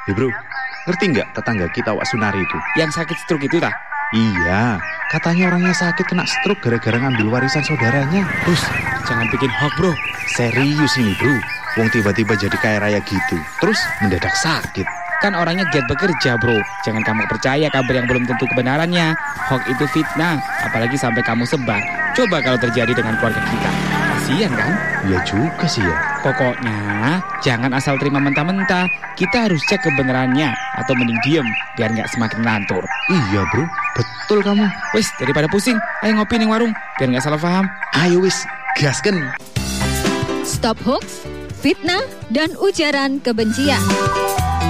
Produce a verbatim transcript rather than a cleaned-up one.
Ya bro, ngerti nggak tetangga kita Wak Sunari itu? Yang sakit stroke itu tak? Iya, katanya orangnya sakit kena stroke gara-gara ngambil warisan saudaranya. Terus, jangan bikin hoax bro. Serius ini bro, wong tiba-tiba jadi kaya raya gitu, terus mendadak sakit. Kan orangnya giat bekerja bro. Jangan kamu percaya kabar yang belum tentu kebenarannya. Hoax itu fitnah, apalagi sampai kamu sebar. Coba kalau terjadi dengan keluarga kita. Kasian kan? Ya juga sih ya. Pokoknya jangan asal terima mentah-mentah. Kita harus cek kebenarannya, atau mending diem biar nggak semakin lantur. Iya bro, betul kamu. Wis, daripada pusing, ayo ngopi ning warung biar nggak salah paham. Ayo wis, gasken. Stop hoax, fitnah, dan ujaran kebencian.